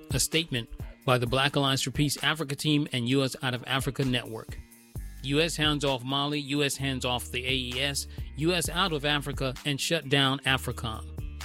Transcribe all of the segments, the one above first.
A statement by the Black Alliance for Peace Africa team and U.S. Out of Africa Network. U.S. hands off Mali, U.S. hands off the AES, U.S. out of Africa, and shut down AFRICOM.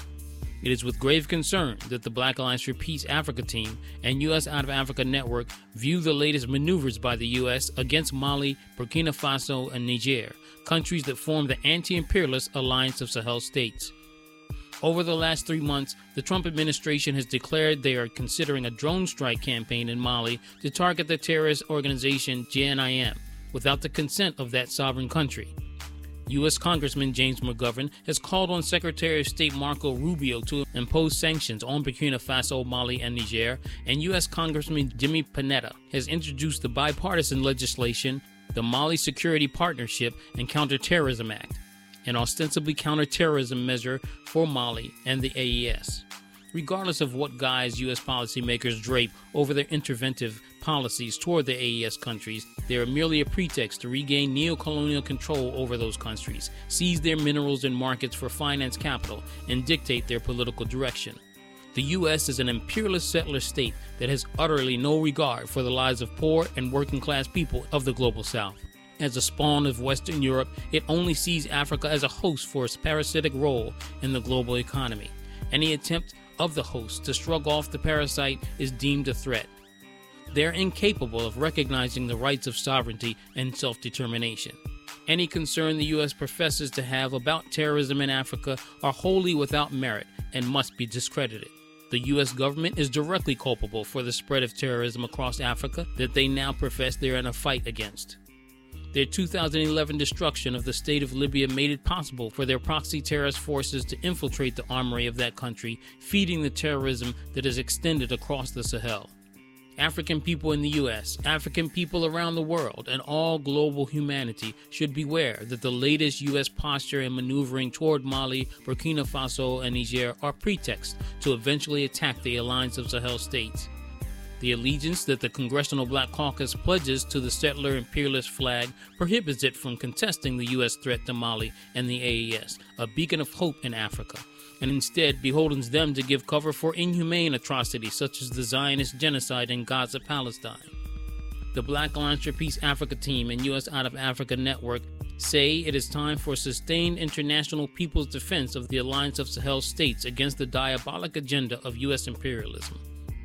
It is with grave concern that the Black Alliance for Peace Africa team and U.S. Out of Africa Network view the latest maneuvers by the U.S. against Mali, Burkina Faso, and Niger, countries that form the anti-imperialist Alliance of Sahel States. Over the last 3 months, the Trump administration has declared they are considering a drone strike campaign in Mali to target the terrorist organization JNIM without the consent of that sovereign country. U.S. Congressman James McGovern has called on Secretary of State Marco Rubio to impose sanctions on Burkina Faso, Mali, and Niger, and U.S. Congressman Jimmy Panetta has introduced the bipartisan legislation, the Mali Security Partnership and Counterterrorism Act, an ostensibly counterterrorism measure for Mali and the AES. Regardless of what guise U.S. policymakers drape over their interventive policies toward the AES countries, they are merely a pretext to regain neo-colonial control over those countries, seize their minerals and markets for finance capital, and dictate their political direction. The U.S. is an imperialist settler state that has utterly no regard for the lives of poor and working-class people of the global South. As a spawn of Western Europe, it only sees Africa as a host for its parasitic role in the global economy. Any attempt of the host to shrug off the parasite is deemed a threat. They are incapable of recognizing the rights of sovereignty and self-determination. Any concern the U.S. professes to have about terrorism in Africa are wholly without merit and must be discredited. The U.S. government is directly culpable for the spread of terrorism across Africa that they now profess they are in a fight against. Their 2011 destruction of the state of Libya made it possible for their proxy terrorist forces to infiltrate the armory of that country, feeding the terrorism that is extended across the Sahel. African people in the U.S., African people around the world, and all global humanity should beware that the latest U.S. posture and maneuvering toward Mali, Burkina Faso, and Niger are pretexts to eventually attack the Alliance of Sahel States. The allegiance that the Congressional Black Caucus pledges to the settler imperialist flag prohibits it from contesting the U.S. threat to Mali and the AES, a beacon of hope in Africa, and instead beholdens them to give cover for inhumane atrocities such as the Zionist genocide in Gaza, Palestine. The Black Alliance for Peace Africa team and U.S. Out of Africa Network say it is time for sustained international people's defense of the Alliance of Sahel States against the diabolic agenda of U.S. imperialism.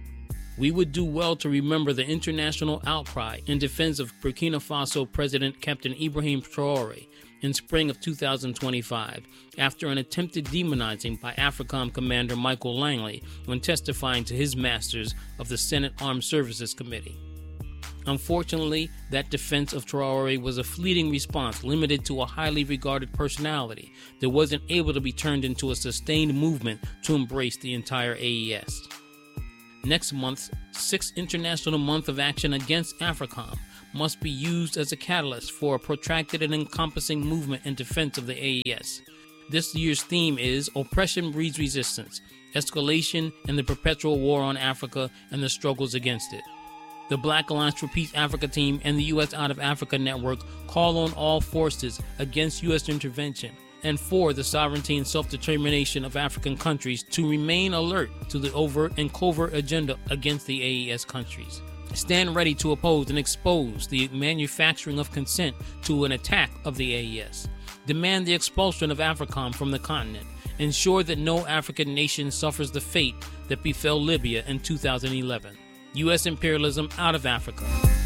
We would do well to remember the international outcry in defense of Burkina Faso President Captain Ibrahim Traoré in spring of 2025 after an attempted demonizing by AFRICOM Commander Michael Langley when testifying to his masters of the Senate Armed Services Committee. Unfortunately, that defense of Traoré was a fleeting response limited to a highly regarded personality that wasn't able to be turned into a sustained movement to embrace the entire AES. Next month's 6th International Month of Action Against AFRICOM must be used as a catalyst for a protracted and encompassing movement in defense of the AES. This year's theme is Oppression Breeds Resistance, Escalation and the Perpetual War on Africa and the Struggles Against It. The Black Alliance for Peace Africa team and the U.S. Out of Africa Network call on all forces against U.S. intervention and for the sovereignty and self-determination of African countries to remain alert to the overt and covert agenda against the AES countries. Stand ready to oppose and expose the manufacturing of consent to an attack of the AES. Demand the expulsion of AFRICOM from the continent. Ensure that no African nation suffers the fate that befell Libya in 2011. U.S. imperialism out of Africa.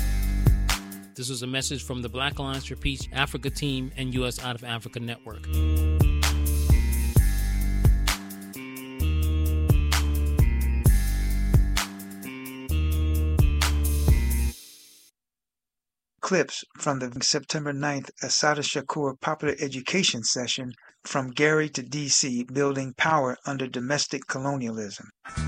This was a message from the Black Alliance for Peace Africa team and U.S. Out of Africa Network. Clips from the September 9th Assata Shakur Popular Education Session from Gary to D.C. Building Power Under Domestic Colonialism.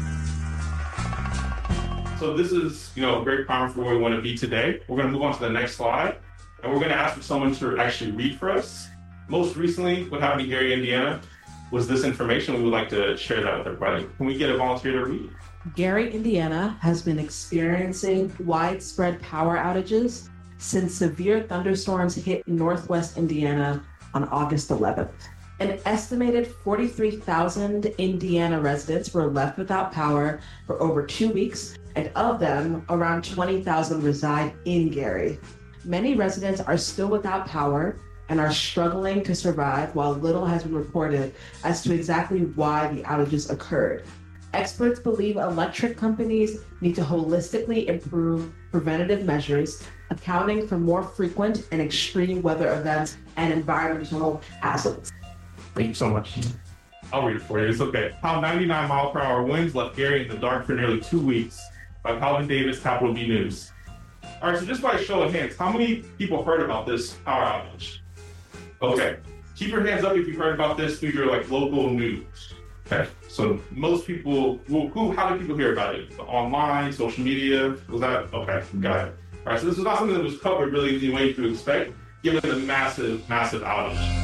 So this is, a great primer for where we want to be today. We're going to move on to the next slide, and we're going to ask for someone to actually read for us. Most recently, what happened in Gary, Indiana, was this information. We would like to share that with everybody. Can we get a volunteer to read? Gary, Indiana has been experiencing widespread power outages since severe thunderstorms hit Northwest Indiana on August 11th. An estimated 43,000 Indiana residents were left without power for over 2 weeks, and of them, around 20,000 reside in Gary. Many residents are still without power and are struggling to survive, while little has been reported as to exactly why the outages occurred. Experts believe electric companies need to holistically improve preventative measures, accounting for more frequent and extreme weather events and environmental hazards. Thank you so much. I'll read it for you. It's okay. How 99-mile-per-hour winds left Gary in the dark for nearly 2 weeks, by Calvin Davis, Capital B News. All right, so just by a show of hands, how many people heard about this power outage? Okay, keep your hands up if you've heard about this through your local news. Okay, so most people, how did people hear about it? Online, social media, was that? Okay, got it. All right, so this is not something that was covered really the way you expect, given the massive outage.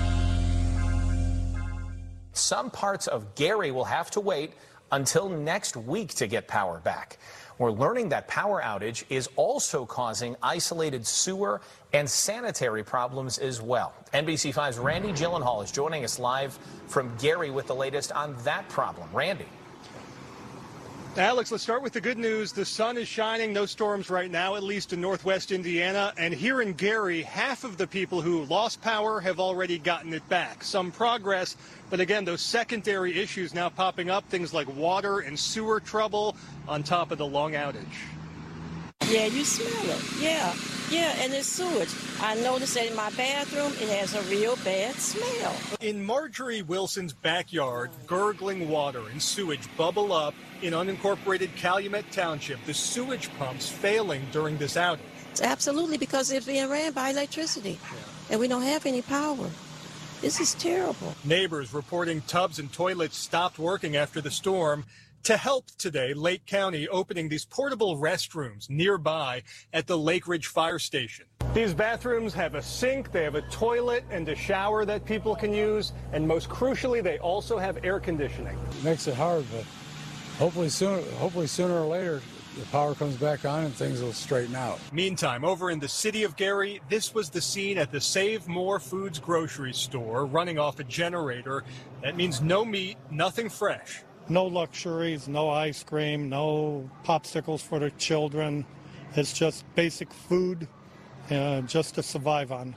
Some parts of Gary will have to wait until next week to get power back. We're learning that power outage is also causing isolated sewer and sanitary problems as well. NBC5's Randy Gyllenhaal is joining us live from Gary with the latest on that problem. Randy. Alex, let's start with the good news. The sun is shining, no storms right now, at least in northwest Indiana. And here in Gary, half of the people who lost power have already gotten it back. Some progress, but again, those secondary issues now popping up, things like water and sewer trouble on top of the long outage. Yeah, you smell it. Yeah, and it's sewage. I noticed that in my bathroom, it has a real bad smell. In Marjorie Wilson's backyard, gurgling water and sewage bubble up in unincorporated Calumet Township. The sewage pumps failing during this outage. Absolutely, because it's being ran by electricity, and we don't have any power. This is terrible. Neighbors reporting tubs and toilets stopped working after the storm. To help today, Lake County opening these portable restrooms nearby at the Lake Ridge Fire Station. These bathrooms have a sink, they have a toilet and a shower that people can use, and most crucially, they also have air conditioning. It makes it hard, but hopefully sooner or later, the power comes back on and things will straighten out. Meantime, over in the city of Gary, this was the scene at the Save More Foods grocery store running off a generator. That means no meat, nothing fresh. No luxuries, no ice cream, no popsicles for the children. It's just basic food just to survive on.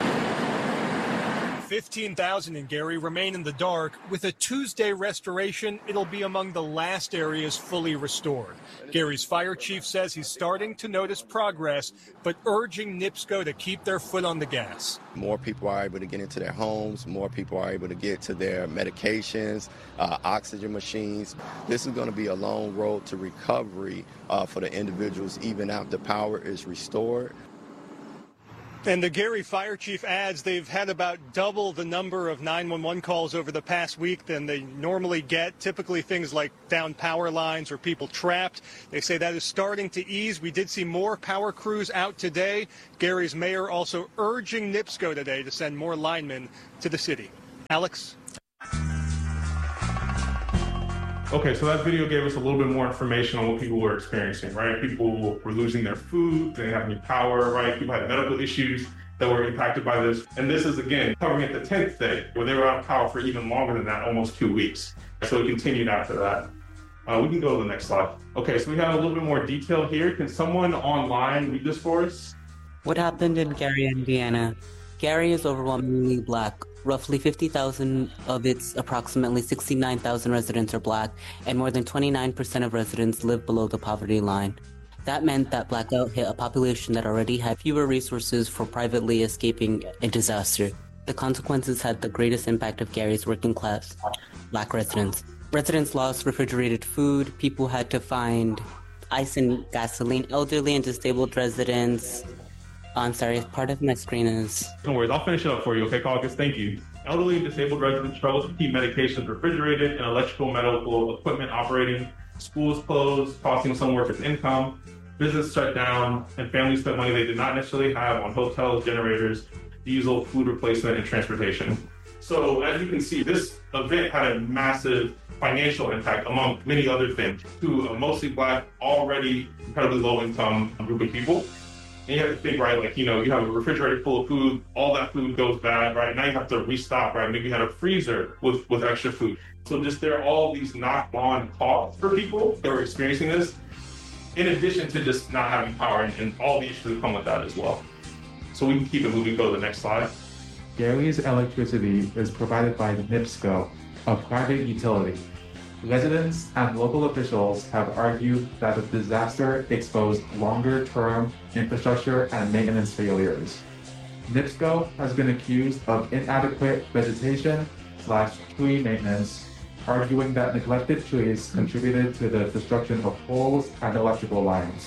15,000 in Gary remain in the dark. With a Tuesday restoration, it'll be among the last areas fully restored. Gary's fire chief says he's starting to notice progress, but urging NIPSCO to keep their foot on the gas. More people are able to get into their homes. More people are able to get to their medications, oxygen machines. This is going to be a long road to recovery for the individuals even after power is restored. And the Gary fire chief adds they've had about double the number of 911 calls over the past week than they normally get, typically things like down power lines or people trapped. They say that is starting to ease. We did see more power crews out today. Gary's mayor also urging NIPSCO today to send more linemen to the city. Alex? Okay, so that video gave us a little bit more information on what people were experiencing, right? People were losing their food, they didn't have any power, right? People had medical issues that were impacted by this. And this is, again, covering at the 10th day, where they were out of power for even longer than that, almost 2 weeks. So it continued after that. We can go to the next slide. Okay, so we have a little bit more detail here. Can someone online read this for us? What happened in Gary, Indiana? Gary is overwhelmingly Black. Roughly 50,000 of its approximately 69,000 residents are Black, and more than 29% of residents live below the poverty line. That meant that blackout hit a population that already had fewer resources for privately escaping a disaster. The consequences had the greatest impact of Gary's working class Black residents. Residents lost refrigerated food, people had to find ice and gasoline, elderly and disabled residents. I'm sorry, part of my screen is... No worries, I'll finish it up for you, okay, Caucus? Thank you. Elderly and disabled residents struggle to keep medications refrigerated and electrical medical equipment operating. Schools closed, costing some workers income. Business shut down, and families spent money they did not necessarily have on hotels, generators, diesel, food replacement, and transportation. So as you can see, this event had a massive financial impact, among many other things, to a mostly Black, already incredibly low-income group of people. And you have to think, right, like, you have a refrigerator full of food, all that food goes bad, right? Now you have to restock, right? Maybe you had a freezer with extra food. So just there are all these knock-on costs for people that are experiencing this, in addition to just not having power and all the issues that come with that as well. So we can keep it moving, go to the next slide. Gary's electricity is provided by NIPSCO, a private utility. Residents and local officials have argued that the disaster exposed longer-term infrastructure and maintenance failures. NIPSCO has been accused of inadequate vegetation/tree maintenance, arguing that neglected trees contributed to the destruction of poles and electrical lines.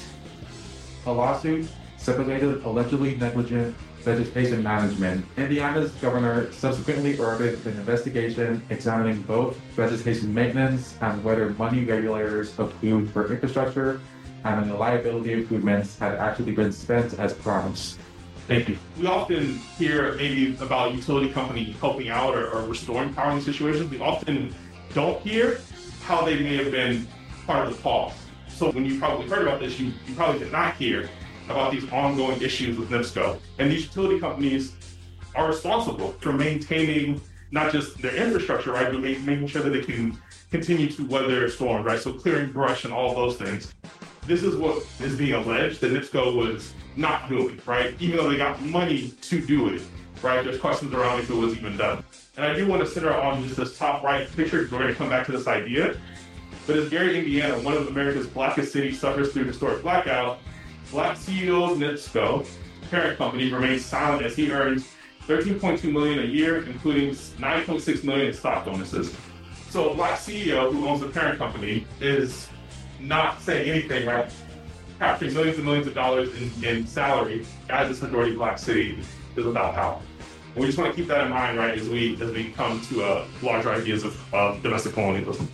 A lawsuit separated allegedly negligent vegetation management. Indiana's governor subsequently ordered an investigation examining both vegetation maintenance and whether money regulators approved for infrastructure and the liability improvements had actually been spent as promised. Thank you. We often hear maybe about utility company helping out or restoring power in these situations. We often don't hear how they may have been part of the cause. So when you probably heard about this, you probably did not hear about these ongoing issues with NIPSCO. And these utility companies are responsible for maintaining not just their infrastructure, right, but making sure that they can continue to weather storms, right? So clearing brush and all those things. This is what is being alleged that NIPSCO was not doing, right? Even though they got money to do it, right? There's questions around if it was even done. And I do want to center on just this top right picture, because we're going to come back to this idea. But as Gary, Indiana, one of America's blackest cities, suffers through historic blackout, Black CEO of NIPSCO, parent company, remains silent as he earns $13.2 million a year, including $9.6 million in stock bonuses. So a Black CEO who owns the parent company is not saying anything, right? Capturing millions and millions of dollars in salary as this majority Black city is without power. And we just want to keep that in mind, right, as we come to larger ideas of domestic colonialism.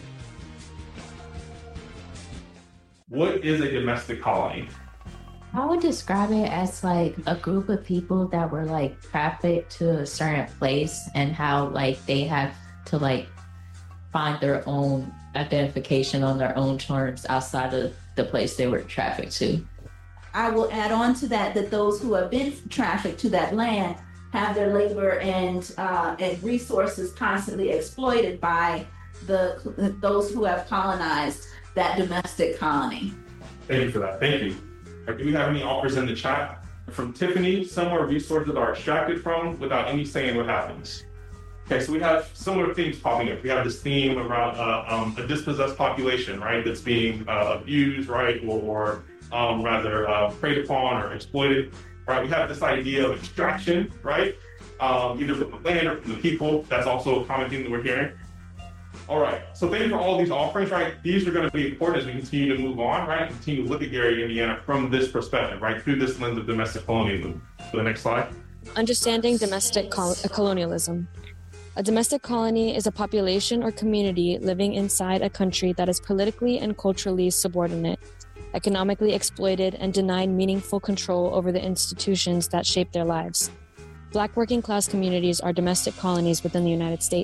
What is a domestic colony? I would describe it as like a group of people that were like trafficked to a certain place and how like they have to like find their own identification on their own terms outside of the place they were trafficked to. I will add on to that those who have been trafficked to that land have their labor and resources constantly exploited by those who have colonized that domestic colony. Thank you for that. Thank you. Do we have any offers in the chat? From Tiffany, somewhere resources are extracted from without any saying what happens. Okay, so we have similar themes popping up. We have this theme around a dispossessed population, right, that's being abused, right, or rather preyed upon or exploited, right? We have this idea of extraction, right, either from the land or from the people. That's also a common theme that we're hearing. All right, so thank you for all these offerings, right? These are going to be important as we continue to move on, right? Continue to look at Gary, Indiana from this perspective, right? Through this lens of domestic colonialism. To the next slide. Understanding domestic colonialism. A domestic colony is a population or community living inside a country that is politically and culturally subordinate, economically exploited, and denied meaningful control over the institutions that shape their lives. Black working class communities are domestic colonies within the United States.